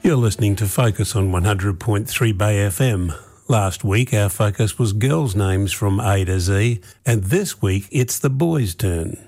You're listening to Focus on 100.3 Bay FM. Last week our focus was girls' names from A to Z, and this week it's the boys' turn.